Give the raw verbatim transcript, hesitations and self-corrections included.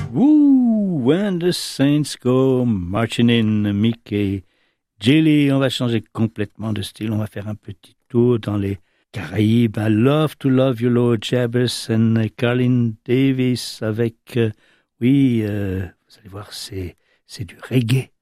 Woo! When the Saints Go Marching In, Mick et Jilly. On va changer complètement de style. On va faire un petit tour dans les Caraïbes. I love to love you, Lord Jabez and Carlin Davis avec, euh, oui, euh, vous allez voir, c'est, c'est du reggae.